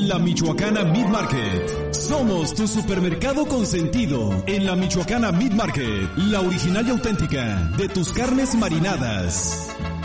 La Michoacana Meat Market. Somos tu supermercado consentido en La Michoacana Meat Market, la original y auténtica de tus carnes marinadas.